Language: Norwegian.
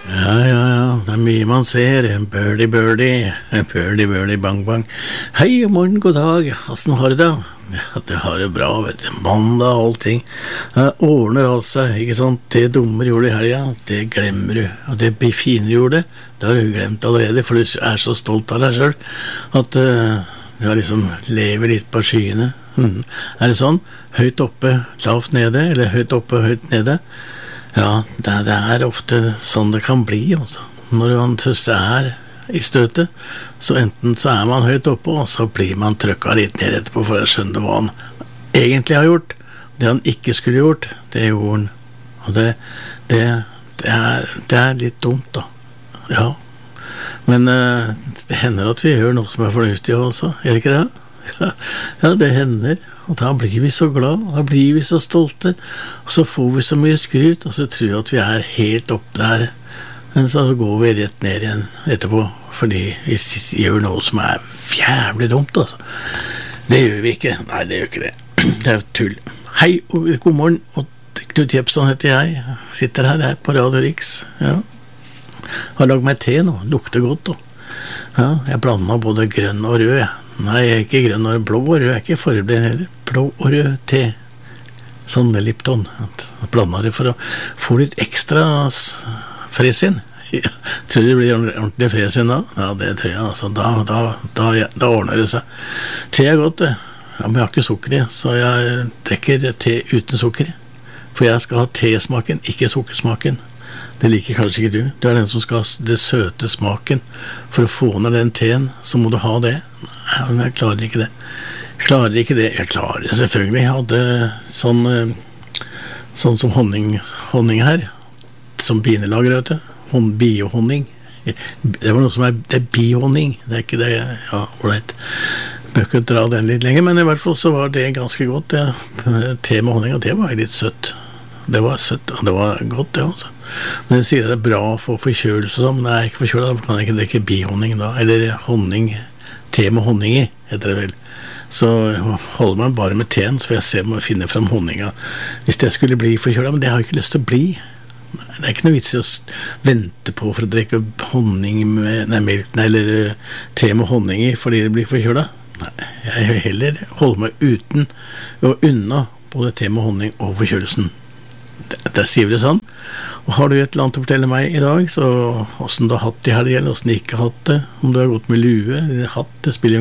Ja, det mye man ser. Birdie, birdie, birdie, birdie, bang, bang. Hei, morgen, god dag. Hvordan har du det? Ja, det har det bra, vet du. Mandag og allting. Det ordner alt seg, ikke sant? Det dummer gjorde du i helga, det glemmer du. Og det fine gjorde, det har du glemt allerede, for du er så stolt av deg selv, at du liksom lever litt på skyene. Er det sånn? Høyt oppe, lavt nede, eller høyt oppe, høyt nede? Ja, det er ofte sånn det kan bli, altså. Når man synes det er i støtet, så enten så er man høyt oppe, og så blir man trykket litt ned etterpå, for å skjønne hva han egentlig har gjort. Det han ikke skulle gjort, det gjorde han. Og det er litt dumt, da. Ja. Men det hender at vi gjør noe som er fornuftig også, gjør det ikke det? Ja, det hender. Og da blir vi så glad, da blir vi så stolte, og så får vi så mye skryt, og så tror vi at vi er helt oppe der, men så går vi rett ned igjen etterpå, fordi vi gjør noe som er jævlig dumt, altså. Det gjør vi ikke. Nei, det gjør ikke det. Det er tull. Hei, og god morgen, og Knut Jepsen heter jeg sitter her på Radio Riks, ja. Har laget meg te nå, lukter godt, og ja, jeg blandet både grønn og rød, jeg. Nei, ikke grønn og blå og rød, jeg er ikke forblind heller. Blå og rød te, sånn med Lipton. Jeg blander det for å få litt ekstra fres inn. Ja, tror du det blir ordentlig fres inn da? Ja, det tror jeg, altså. Da ordner det seg. Te er godt, det. Ja, men jeg har ikke sukker i, så jeg drikker te uten sukker i. For jeg skal ha tesmaken, ikke sukkersmaken. Det liker kanskje ikke du. Du er den som skal ha det søte smaken. For å få ned den teen, så må du ha det. Nei, men jeg klarer ikke det. Jeg klarer det selvfølgelig. Jeg hadde sånn som honning her. Som binelager, vet du. Biohonning. Det var noe som det er bihonning. Det er ikke det, ja, ålreit. Bør ikke dra den litt lenger, men i hvert fall så var det ganske godt. Det. Te med honning, og det var litt søtt. Det var søtt, og det var godt det også. Men jeg sier det er bra for forkjølelse, men jeg er ikke forkjølet, da kan jeg ikke drikke bihonning da, eller honning, te med honning i, heter det vel. Så holder man bare med teen, så får jeg se om jeg finner frem honninga. Hvis det skulle bli forkjølet, men det har jeg ikke lyst til å bli. Det er ikke noe vits i å vente på for å drikke honning med melk, eller te med honning i, fordi det blir forkjølet. Nei, jeg vil heller holde meg uten og unna både te med honning og forkjølelsen. Det sier vi det sånn. Og har du et eller annet å fortelle meg i dag, så hvordan du har hatt det i helgen, eller hvordan du ikke har hatt det, om du har gått med lue eller hatt det, spiller